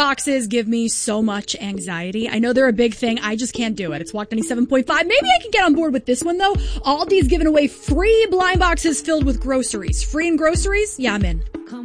boxes give me so much anxiety. I know they're a big thing. I just can't do it. It's Walk 97.5. Maybe I can get on board with this one, though. Aldi's giving away free blind boxes filled with groceries. Free in groceries? Yeah, I'm in.